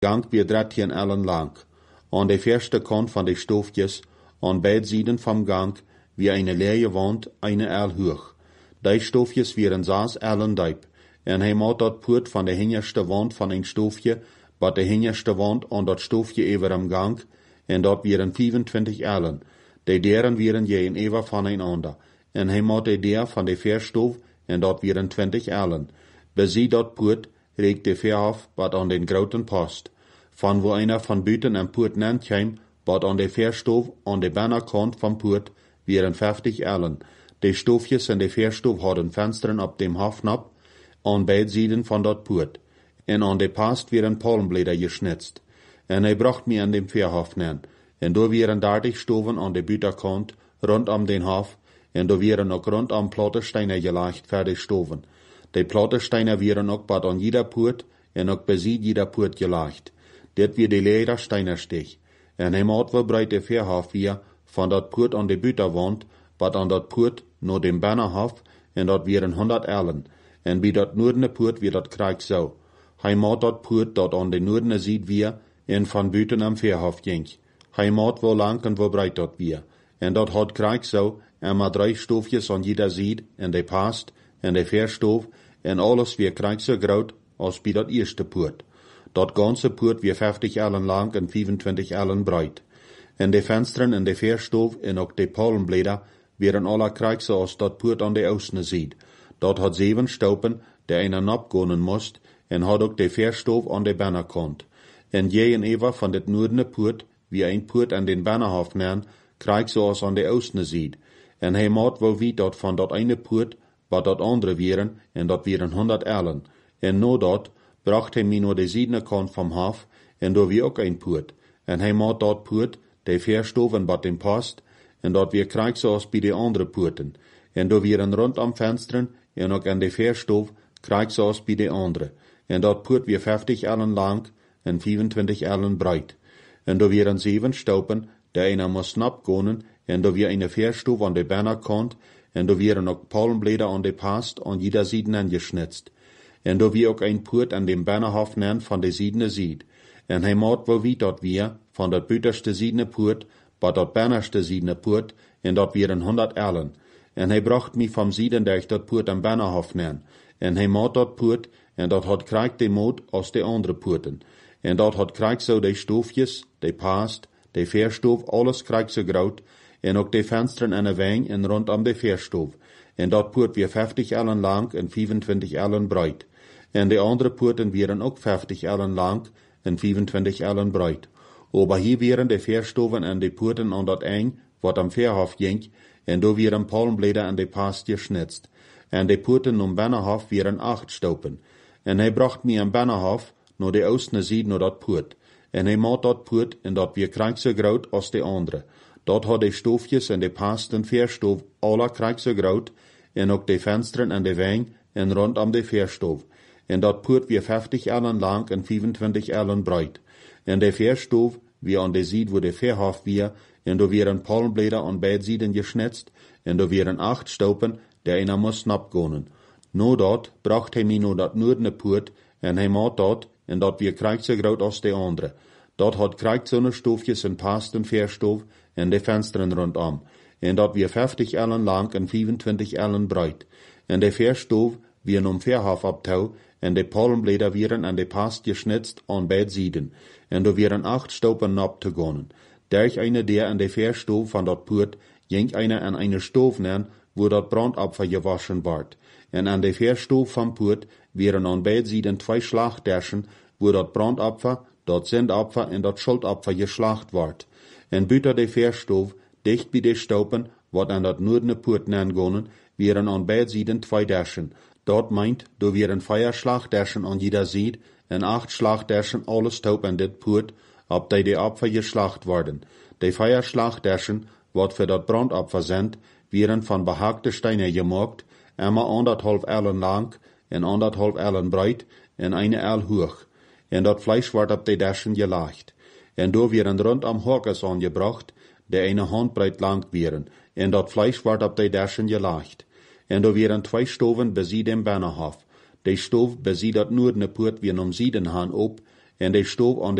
gang weer 13 ellen lang. Aan de verste kant van de stoofjes, aan beide zijden vom gang, wie eine leere wand, eine el hoog. Die stoofjes wieren 6 ellen diep, en hij maakt dat poort van de hinderste wand van een stoofje, wat de hinderste wand aan dat stoofje over am gang, en dat wieren 25 ellen. De deren wieren je in ever van einander, en hij maakt de der van de verstoof, en dat wieren 20 ellen. Bezie dat poort, reikt de verhof, wat aan den groten past. Van wo einer van buiten en poort nent kwam, wat aan de verstoof, aan de binnenkant van poort, wieren 50 ellen. De stoofjes en de verstoof hadden vensteren op dem hofnap, aan beide zijden van dat poort. En aan de past wieren palmbläder geschnitzt. En hij bracht me aan dem verhof nen. En daar wieren 30 stoven aan de buitenkant, rondom den hof, en daar wieren ook rondom platte steinen gelegd voor de stoven. De platte steinen wieren ook bad aan jeder poort, en ook beziet jeder poort gelegd. Dit weer de leder steinerstich. En hij maakt wel breed de verhof weer, van dat poort aan de buitenwand, wat aan dat poort naar dem binnenhof, en dat wieren 100 ellen. En bij dat noordene poort weer dat krijg zo. Hij maakt dat poort dat aan de noordene ziet weer, en van buiten am verhof ging. Hij maakt wel lang en wel breed dat weer. En dat had krijg zo, en maar 3 stoofjes aan jeder ziet, en de past, en de verstoof, en alles weer krijg zo groot, als bij dat eerste poort. Dat ganze poort weer 50 ellen lang en 25 ellen breed. En de vensteren en de verstoof en ook de palmbläder wieren alle krijg zo als dat poort aan de oostene ziet. Dat had 7 stopen, der einer napgonen moest, en had ook de verstoof aan de binnenkant. En je en Eva van dit noordene poort, wie een poort aan den binnenhof nen, krijg zoals aan de oostene ziet. En hij maakt wel wie dat van dat ene poort, wat dat andere wieren, en dat wieren 100 ellen. En no dat, bracht hij me naar de zijdene kant vom hof, en daar wie ook een poort. En hij maakt dat poort, de verstoof en wat dem past, en dat weer krijg zoals bij de andere poorten. En daar wieren rondom vensteren, en ook aan de verstoof, krijg zoals bij de andere. En dat poort weer 50 ellen lang, en 25 ellen breed. En daar wieren 7 stopen, der einer moest napgonen, en daar weer eine verstoof aan de binnenkant, en daar wieren ook palmbläder aan de past, aan jeder zijde angeschnitzt. En daar wie ook een poort aan dem binnenhof nen van de zijdene ziet. En hij maakt wel wie dat weer, van dat buitenste zijdene poort, wat dat binnenste zijdene poort, en dat wieren 100 ellen. En hij bracht me vom zieden der ich dat poort aan binnenhof nen. En hij maakt dat poort, en dat had krijg de moot als de andere poorten. En dat had krijg zo de stoofjes, de past, de verstoof, alles krijg zo groot, en ook de vensteren en de wijn en rondom de verstoof. En dat poort weer 50 ellen lang en 25 ellen breed. En de andere poorten wieren ook 50 ellen lang en 25 ellen breed. Aber hier wieren de verstoven en de poorten aan dat eng, wat am verhof ging, en daar wieren palmbläder en de past geschnitzt. En de poorten om binnenhof wieren 8 stopen. En hij bracht me am binnenhof, naar de oostene zijde naar dat poort. En hij maakt dat poort, en dat weer krijg zo groot als de andere. Dat had de stoofjes en de past en verstoof alle krijg zo groot, en ook de vensteren en de wijn, en rondom de verstoof. En dat poort weer 50 ellen lang en 25 ellen breed. En de verstoof, wie aan de zijde wo de verhof weer, en daar wieren palmbläder aan beide zijden geschnitzt, en daar wieren 8 stopen, der einer moest napgonen. No dat bracht hij me naar dat noordene poort, en hij maakt dat, en dat weer krijg zo groot als de andere. Dat had krijg zo'n stoofjes en past en verstoof, en de vensteren rondom. En dat weer 50 ellen lang en 25 ellen breed. En de verstoof wieren om verhof optouw, en de palmbläder wieren aan de past geschnitzt aan beide zijden. En daar wieren 8 stopen nap te gonen. Derch eine der an de verstoof van dat poort, ging einer an eine stoof nen, wo dat brandopfer gewaschen ward. En aan de verstoof van poort wieren aan beide zijden 2 Schlachtderschen, wo dat brandopfer, dat zendopfer en dat schuldopfer geslacht ward. En buiten de verstoof, dicht bij de stopen, wat aan dat noordene poort nen gonen, wieren aan beide zijden 2 derschen. Dat meint, do wieren 4 Schlachtderschen aan jeder zijd, en 8 Schlachtderschen alles stoop aan dit poort, op die de opfer geslacht worden. De 4 Schlachtderschen, wat voor dat brandopfer zendt, wieren van behaakte steinen gemaakt, einmal 1,5 ellen lang, en 1,5 ellen breed, en 1 el hoog. En dat vlees wordt op de derschen gelegd. En door wieren rondom horkes aangebracht, de eine handbreed lang wieren, en dat vlees wordt op de derschen gelegd. En door wieren 2 stoven bezie dem binnenhof. De stoof bezie dat noordene poort weer om zijden haan op, en de stof aan